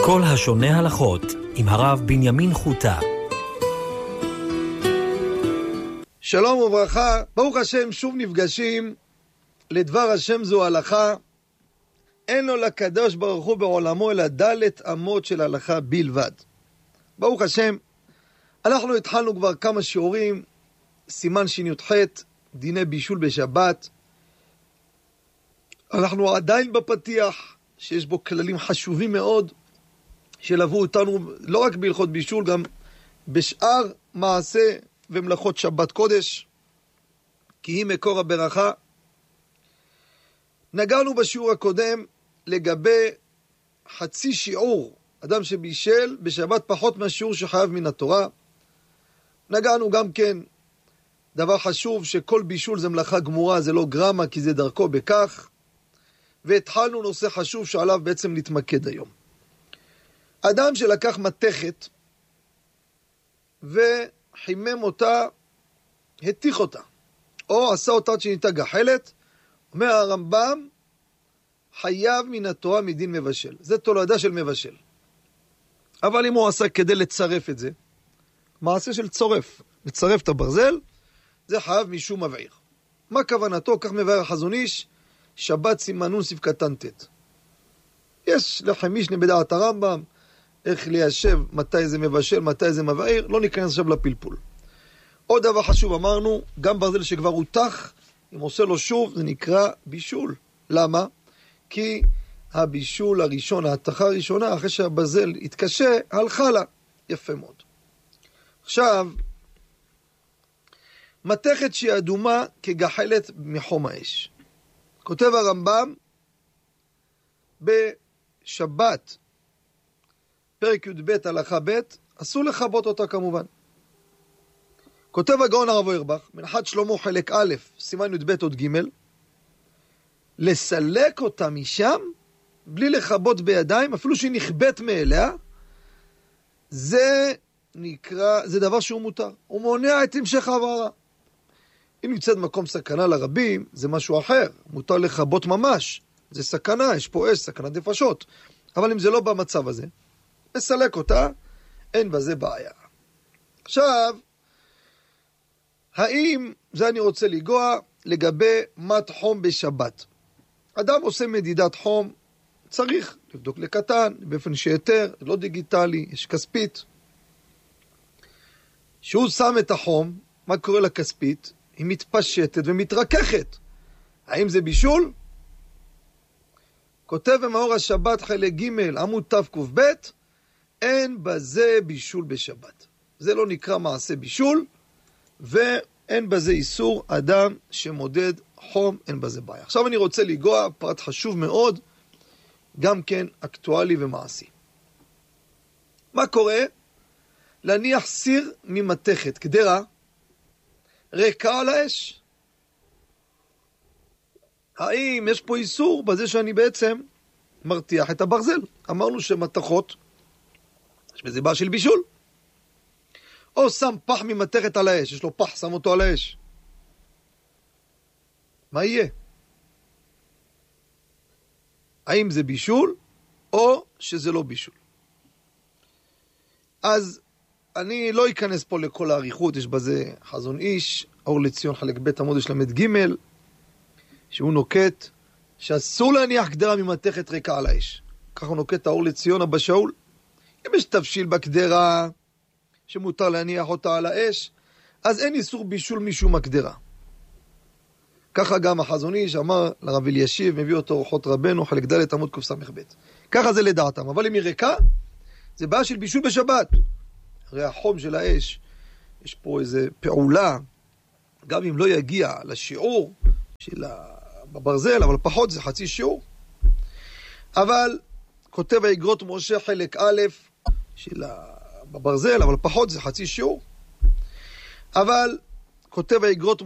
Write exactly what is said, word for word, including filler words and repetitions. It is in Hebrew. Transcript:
כל השונה הלכות עם הרב בנימין חוטה. שלום וברכה, ברוך השם, שוב נפגשים לדבר השם זו הלכה. אין לו לקדוש ברוך הוא בעולמו אלא דלת אמות של הלכה בלבד. ברוך השם, אנחנו התחלנו כבר כמה שיעורים, סימן שי"ח, דיני בישול בשבת. אנחנו עדיין בפתיח שיש בו כללים חשובים מאוד שלוו אותנו לא רק בהלכות בישול, גם בשאר מעשה ומלאכות שבת קודש, כי היא מקור הברכה. נגענו בשיעור הקודם לגבי חצי שיעור, אדם שבישל בשבת פחות מהשיעור שחייב מן התורה. נגענו גם כן דבר חשוב, שכל בישול זה מלאכה גמורה, זה לא גרמה, כי זה דרכו בכך. והתחלנו נושא חשוב שעליו בעצם נתמקד היום. אדם שלקח מתכת וחימם אותה, התיך אותה, או עשה אותה שנהייתה גחלת, אומר הרמב"ם, חייב מן התורה מדין מבשל. זה תולדה של מבשל. אבל אם הוא עשה כדי לצרף את זה, מעשה של צורף, לצרף את הברזל, זה חייב משום מבעיר. מה כוונתו? כך מבאר החזון איש, שבת סימנון סעיף קטן ט'. יש לכם משנה בדעת הרמב"ם, איך ליישב מתי זה מבשל, מתי זה מבעיר, לא ניכנס עכשיו לפלפול. עוד דבר חשוב, אמרנו, גם ברזל שכבר הותח, אם עושה לו שוב, זה נקרא בישול. למה? כי הבישול הראשון, ההתחה הראשונה, אחרי שהברזל התקשה, הלכה לה. יפה מאוד. עכשיו, מתכת שהיא אדומה כגחלת מחום האש. כותב הרמב"ם בשבת, פרק י"ב הלכה ב', אסור לכבות אותה כמובן. כותב הגאון הרב אוירבך, מנחת שלמה חלק א', סימן י"ב עוד ג', לסלק אותה משם, בלי לכבות בידיים, אפילו שהיא נכבאת מאליה, זה נקרא, זה דבר שהוא מותר. הוא מונע את המשך העברה. אם נמצאת מקום סכנה לרבים, זה משהו אחר. מותר לכבות ממש. זה סכנה, יש פה אש, סכנת נפשות. אבל אם זה לא במצב הזה, לסלק אותה, אין בזה בעיה. עכשיו, האם, זה אני רוצה לגוע, לגבי מת חום בשבת. אדם עושה מדידת חום, צריך לבדוק לקטן, באופן שיותר, לא דיגיטלי, יש כספית. שהוא שם את החום, מה קורה לכספית? היא מתפשטת ומתרככת. האם זה בישול? כותב במאור השבת חלק ג' עמוד תק"ב, אין בזה בישול בשבת. זה לא נקרא מעשה בישול, ואין בזה איסור. אדם שמודד חום, אין בזה בעיה. עכשיו אני רוצה לגוע פרט חשוב מאוד, גם כן אקטואלי ומעשי. מה קורה? להניח סיר ממתכת, קדרה, ריקה על האש. האם יש פה איסור בזה שאני בעצם מרתיח את הברזל? אמרנו שמתכות, יש בזה בעיה של בישול. או שם פח ממתכת על האש, יש לו פח, שם אותו על האש. מה יהיה? האם זה בישול או שזה לא בישול? אז אני לא אכנס פה לכל העריכות, יש בזה חזון איש, אור לציון חלק ב' עמוד שלמד ג', שהוא נוקט שאסור להניח קדרה ממתכת ריקה על האש. ככה הוא נוקט האור לציון אבא שאול. אם יש תבשיל בקדרה שמותר להניח אותה על האש, אז אין איסור בישול משום הקדרה. ככה גם החזון איש אמר לרב אלישיב, מביא אותו אורחות רבנו, חלק ד' עמוד קס"ב. ככה זה לדעתם, אבל אם היא ריקה, זה בעיה של בישול בשבת. הרי החום של האש, יש פה איזה פעולה, גם אם לא יגיע לשיעור של הברזל, אבל פחות זה חצי שיעור. אבל כותב האגרות משה חלק א' של הברזל, אבל פחות זה חצי שיעור. אבל כותב האגרות